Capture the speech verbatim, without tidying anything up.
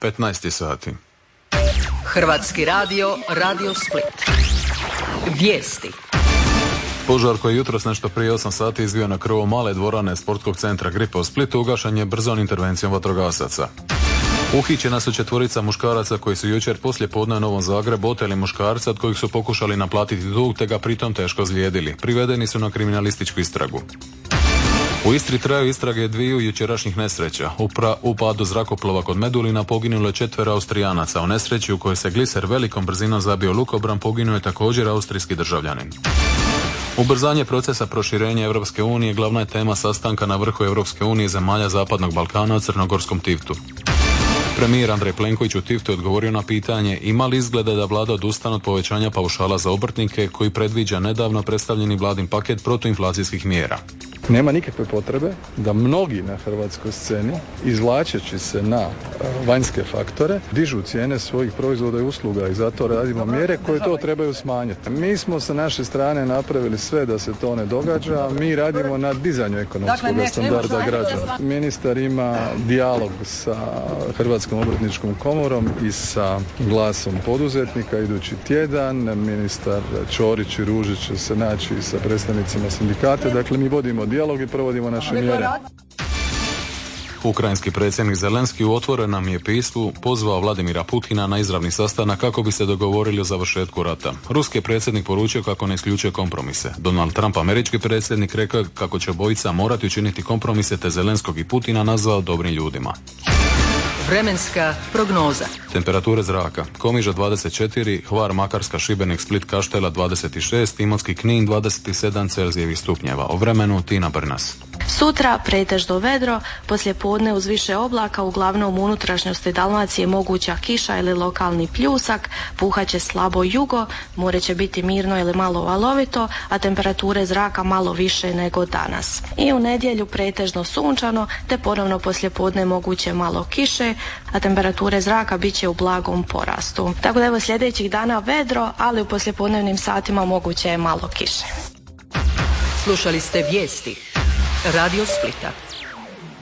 petnaest sati. Hrvatski radio, Radio Split. Vijesti. Požar koji je jutros nešto prije osam sati izbio na krovu male dvorane sportskog centra Gripa u Splitu ugašen je brzom intervencijom vatrogasaca. Uhićena su četvorica muškaraca koji su jučer poslije podne u Novom Zagrebu oteli muškarca od kojih su pokušali naplatiti dug te ga pritom teško ozlijedili. Privedeni su na kriminalističku istragu. U Istri traju istrage dviju jučerašnjih nesreća. U, pra, u padu zrakoplova kod Medulina poginulo je četvero Austrijanaca. U nesreći u kojoj se gliser velikom brzinom zabio lukobran poginuo je također austrijski državljanin. Ubrzanje procesa proširenja Europske unije glavna je tema sastanka na vrhu Europske unije zemalja Zapadnog Balkana u Crnogorskom Tivtu. Premijer Andrej Plenković u Tivtu je odgovorio na pitanje ima li izgleda da vlada odustane od povećanja paušala za obrtnike koji predviđa nedavno predstavljeni vladin paket protuinflacijskih mjera. Nema nikakve potrebe da mnogi na hrvatskoj sceni, izvlačeći se na vanjske faktore, dižu cijene svojih proizvoda i usluga i zato radimo mjere koje to trebaju smanjiti. Mi smo sa naše strane napravili sve da se to ne događa, mi radimo na dizanju ekonomskog standarda građana. Ministar ima dijalog sa Hrvatskom obrtničkom komorom i sa glasom poduzetnika idući tjedan. Ministar Ćorić i Ružić će se naći sa predstavnicima sindikata, dakle mi vodimo dijalog i provodimo naše mjere. Ukrajinski predsjednik Zelenski u otvorenom je pismu pozvao Vladimira Putina na izravni sastanak kako bi se dogovorili o završetku rata. Ruski je predsjednik poručio kako ne isključuje kompromise. Donald Trump, američki predsjednik, rekao kako će obojica morati učiniti kompromise te Zelenskog i Putina nazvao dobrim ljudima. Vremenska prognoza. Temperature zraka. Komiža dvadeset četiri, Hvar, Makarska, Šibenik, Split, Kaštela dvadeset šest, Imotski, Knin dvadeset sedam Celzijevih stupnjeva. O vremenu Tina Brnas. Sutra pretežno vedro, poslije podne uz više oblaka, uglavnom u unutrašnjosti Dalmacije moguća kiša ili lokalni pljusak, puhaće slabo jugo, more će biti mirno ili malo valovito, a temperature zraka malo više nego danas. I u nedjelju pretežno sunčano, te ponovno poslije podne moguće malo kiše, a temperature zraka bit će u blagom porastu. Tako da evo sljedećih dana vedro, ali u poslijepodnevnim satima moguće je malo kiše. Slušali ste vijesti Radio Splita.